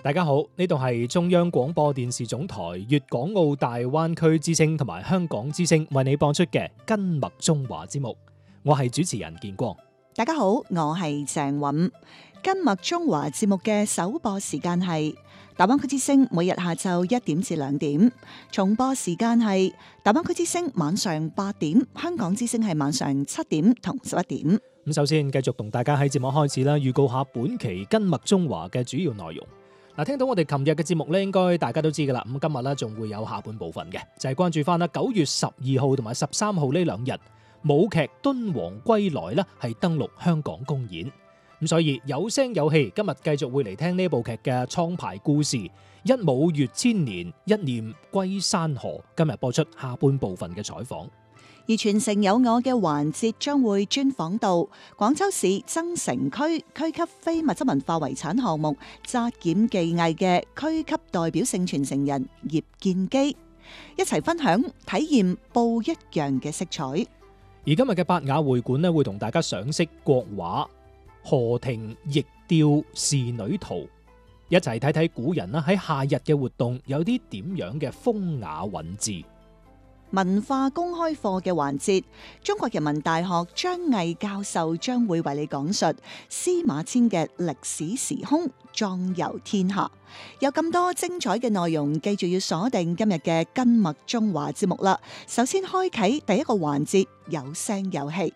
大家好，呢度係中央廣播電視總台粵港澳大灣區之聲同埋香港之聲為你播出嘅跟麥中華節目，我係主持人建光。 大家好，我係鄭韻。跟麥中華節目嘅首播時間係大灣區之聲每日下晝1點至2點，重播時間係大灣區之聲晚上8點，香港之聲係晚上7點同11點。 咁首先繼續同大家喺節目開始啦，預告下本期跟麥中華嘅主要內容。嗱，聽到我哋琴日嘅節目咧，應該大家都知噶啦。咁今日咧仲會有下半部分嘅，就係關注翻啦9月12號同埋13號呢2日，舞劇《敦煌歸來》咧係登陸香港公演。咁所以有聲有氣，今日繼續會嚟聽呢部劇嘅創排故事，一舞越千年，一念歸山河。今日播出下半部分嘅採訪。 而全城有我嘅環節將會專訪到廣州市增城區區級非物質文化遺產項目紮染技藝嘅區級代表性傳承人葉建基，一齊分享體驗不一樣嘅色彩。而今日嘅百雅會館咧，會同大家賞識國畫《荷亭逆調仕女圖》，一齊睇睇古人啦喺夏日嘅活動有啲點樣嘅風雅韻致。 文化公開課嘅環節，中國人民大學張毅教授將會為你講述司馬遷嘅歷史時空壯遊天下。有咁多精彩嘅內容，記住要鎖定今日嘅跟麥中華節目啦。首先開啟第一個環節，有聲有氣。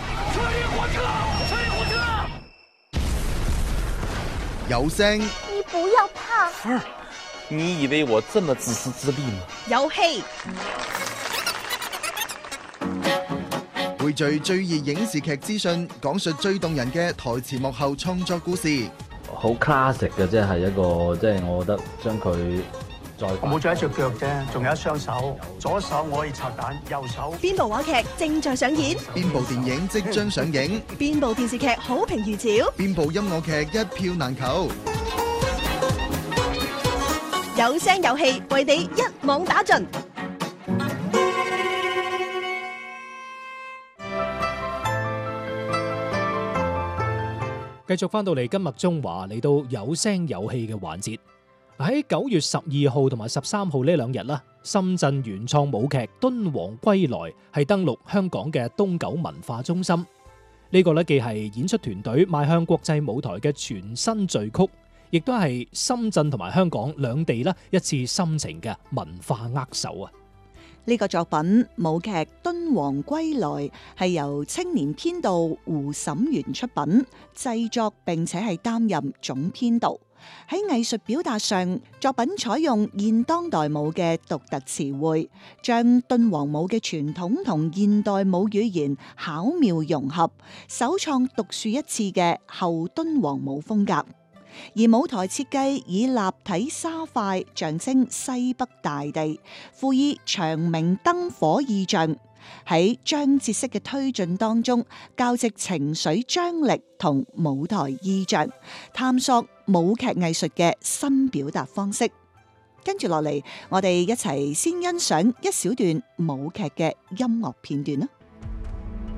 有聲， 你不要怕。 兒，你以為我這麼自私自利嗎？ 有氣。 匯聚最熱影視劇資訊，講述最動人嘅台前幕後創作故事。 好 classic 嘅，即係一個，即係我覺得將佢再我冇咗一隻腳啫，仲有一雙手，左手我可以拆彈，右手。 邊部話劇正在上演？ 邊部電影即將上映？ 邊部電視劇好評如潮？ 邊部音樂劇一票難求？ 有聲有氣，為你一網打盡。 繼續翻到嚟跟麥中華，嚟到有聲有氣嘅環節。喺9月12號同埋13號呢2日啦，深圳原創舞劇《敦煌歸來》係登陸香港嘅東九文化中心。呢個咧既係演出團隊邁向國際舞台嘅全新序曲，亦都係深圳同埋香港兩地咧一次深情嘅文化握手啊！ 呢個作品舞劇《敦煌歸來》係由青年編導胡審源出品製作，並且係擔任總編導。喺藝術表達上，作品採用現當代舞嘅獨特詞彙，將敦煌舞嘅傳統同現代舞語言巧妙融合，首創獨樹一幟嘅後敦煌舞風格。而舞台設計以立體沙塊象徵西北大地，輔以長明燈火意象，喺章節式嘅推進當中，交織情緒張力同舞台意象，探索舞劇藝術嘅新表達方式。跟住落嚟，我哋一齊先欣賞一小段舞劇嘅音樂片段啦。